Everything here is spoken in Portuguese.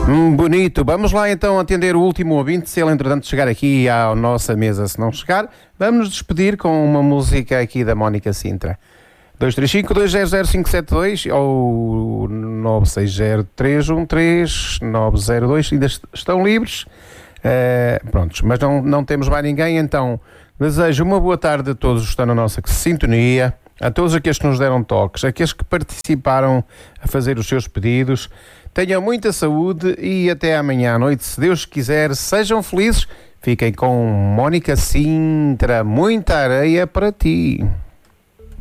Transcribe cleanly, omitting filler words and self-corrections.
Bonito. Vamos lá então atender o último ouvinte, se ele entretanto chegar aqui à nossa mesa. Se não chegar, vamos nos despedir com uma música aqui da Mónica Sintra. 235-200-572 ou 960-313-902 ainda estão livres. Prontos, mas não temos mais ninguém, então desejo uma boa tarde a todos que estão na nossa sintonia, a todos aqueles que nos deram toques, aqueles que participaram a fazer os seus pedidos. Tenham muita saúde e até amanhã à noite, se Deus quiser. Sejam felizes. Fiquem com Mónica Sintra. Muita areia para ti.